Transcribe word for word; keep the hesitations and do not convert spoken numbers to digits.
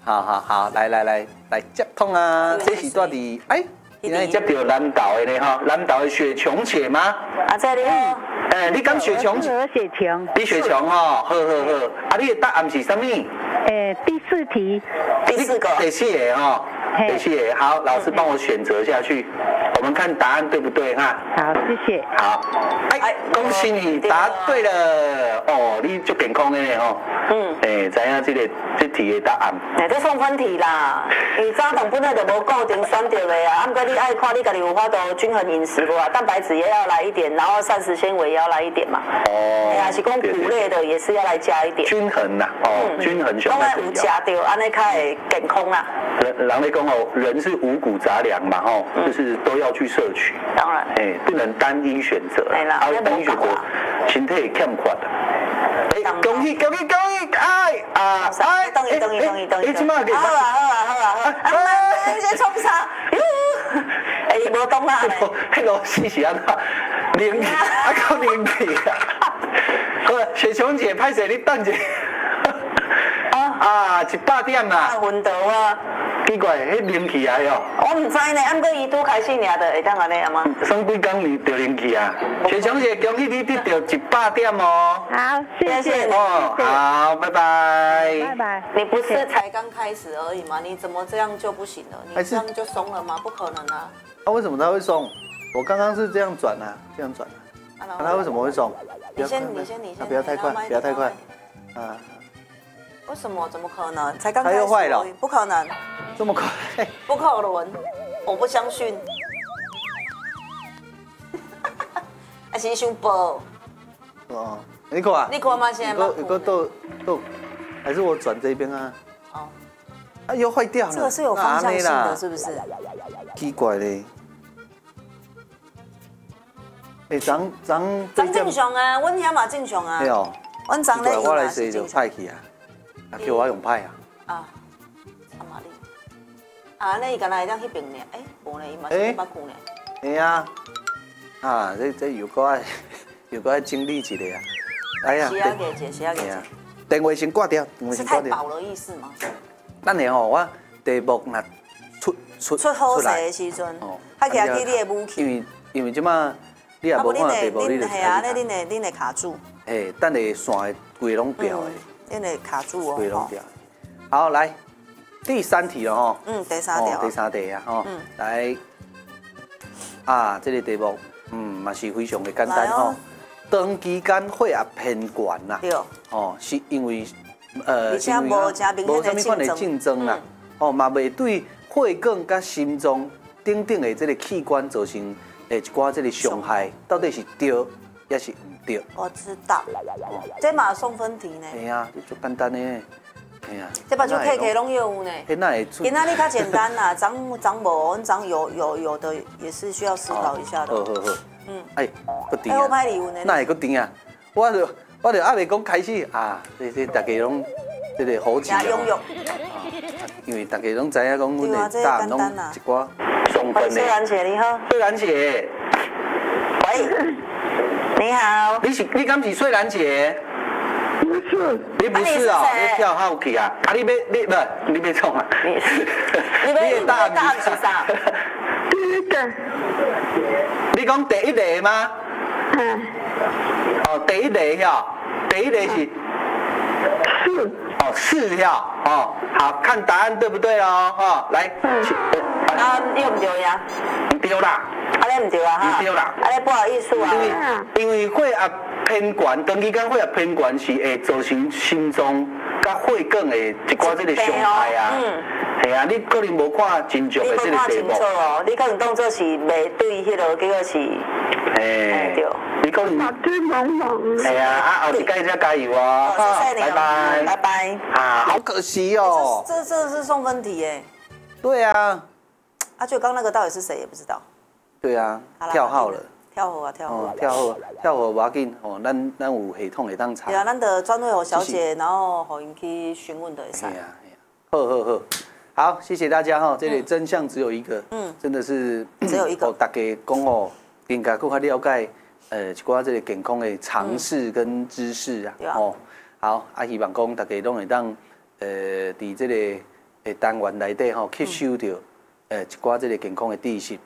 好好好，来来来来接通啊！这是到底哎，今天接到南投的呢哈，南投的雪琼姐吗？ 啊，这里好。 哎，你讲雪琼？ 我雪琼。 你雪琼哦，好好好。啊，你的答案是什么？ 诶，第四题。 第四个。 第四个哦，第四个。好，老师帮我选择下去，我们看答案对不对哈？ 好，谢谢。 好，哎，恭喜你答对了哦，你就健康的呢哦。嗯。诶，知影这个这题的答案。 诶，这送分题啦，因为早顿本来就无固定选到的啊，啊，不过你爱看你家己有法度均衡饮食无啊，蛋白质也要来一点，然后膳食纤维也要来一点嘛。哦。哎呀，是讲谷类的也是要来加一点。 均衡呐，哦，均衡上来。 有吃到，安尼较会健康啦。 人人类讲哦，人是五谷杂粮嘛，吼，就是都要去摄取。 当然。 哎，不能单一选择。 哎啦， 啊，单一选择，身体会欠缺的。哎，恭喜恭喜恭喜！哎啊！ 哎，等一等一等一等一。 哎，好啊好啊好啊好啊！啊妈，你这冲啥？哎，无懂啊。 迄螺丝是安怎？冷气，啊靠冷气啊！好，雪琼姐，拍摄你等者。啊，一百点啦！ 昏倒啊！ 奇怪，迄冷气啊哟！ 我唔知呢，按过伊拄开始尔，就会当安尼啊吗？ 算几工你着冷气啊？雪琼姐，恭喜你得到一百点哦！ 好，谢谢哦，好，拜拜。 拜拜。 你不是才刚开始而已吗？你怎么这样就不行了？你这样就松了吗？不可能啊！ 那为什么它会松？我刚刚是这样转啊，这样转啊。那它为什么会松？ 你先，你先，你先。 不要太快，不要太快。啊。 为什么？怎么可能？才刚开始。 它又坏了。 不可能。 这么快？ 不可能，我不相信。还是伤薄。 哦，你看啊。 你看吗？现在吗？ 有个豆豆，还是我转这边啊？哦。啊，又坏掉了。 这个是有方向性的，是不是？ 奇怪嘞。哎，张张。 张正常啊，阮遐嘛正常啊。 对哦。 阮张咧我来说就派去啊。啊，叫我用派啊！啊， 阿妈你，啊，那伊敢若会当去病呢？哎，无呢，伊嘛是捌久呢。 哎呀，啊，这这又搁爱又搁爱经历一下啊！哎呀， 是啊，姐姐，是啊，姐姐。 电话先挂掉，电话先挂掉。是太饱了意思吗？ 等下吼，我题目若出出出好势的时阵，还徛去你的武器。 因为因为即马你也无看题目，你就系啊，你恁的恁的卡住。 哎，等下线的规拢掉的。 因为卡住哦。 弄掉。好，来第三题了哈。 嗯，第三题。 第三题啊，哈。嗯。来，啊，这个题目，嗯，嘛是非常的简单哈。长期间血压偏悬啦。 对。 哦，是因为呃， 而且无加明显的竞争。 竞争啦。哦，嘛未对血管甲心脏等等的这个器官造成诶一寡这个伤害，到底是对也是？对， 我知道，这嘛送分题呢。 哎呀，这就简单的呢。哎呀， 这把就 K K 拢有呢。 那会出。 今仔日较简单啦，长长无，长有有有的也是需要思考一下的。 好好好。嗯。哎，不甜啊。 哎，我歹离婚呢。 那会佫甜啊？我就我就还未讲开始啊，这这大家拢这个好奇啊。 拥有。 因为大家拢知影讲，阮的答案拢一寡送分的。 翠兰姐你好。 翠兰姐。 喂。你好， 你是你敢是翠兰姐？ 不是， 你不是哦，你跳好去啊？啊，你要你不，你要创啊？ 你你要答案是啥？ 第一个。 你讲第一个吗？嗯。哦，第一个呀，第一个是。 是。 哦，是呀，哦，好看答案对不对哦？哦，来。 啊，对唔对呀？ 唔对啦。 啊，你唔对啊哈？ 唔对啦。 啊，你不好意思啊。 因为因为血压偏悬，长期间血压偏悬是会造成心脏甲血管的一寡这个伤害啊。嗯。系啊，你可能无看真足的这个题目。你无看清楚哦，你可能当作是未对迄个，结果是。 诶。对。你可能。系啊，啊，后一届再加油啊！ 谢谢你， 拜拜， 拜拜。 啊，好可惜哦。 这这是送分题耶。 对啊。 啊，就刚那个到底是谁也不知道。 对啊，跳号了。 跳号啊，跳号。 跳号，跳号无要紧哦，咱咱有系统会当查。 对啊，咱的专队有小姐，然后互因去询问的会使。 哎呀哎呀，好好好，好，谢谢大家哈。这里真相只有一个，嗯，真的是只有一个。 大家讲哦，应该更加了解，呃，一寡这个健康的常识跟知识啊。哦，好，啊，希望讲大家拢会当，呃，伫这个。 诶单元内底吼吸收到诶一寡这个健康的知识，